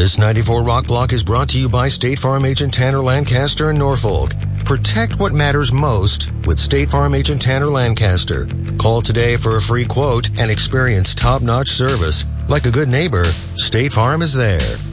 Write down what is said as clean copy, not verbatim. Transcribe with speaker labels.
Speaker 1: This 94 Rock Block is brought to you by State Farm agent Tanner Lancaster in Norfolk. Protect what matters most with State Farm agent Tanner Lancaster. Call today for a free quote and experience top-notch service. Like a good neighbor, State Farm is there.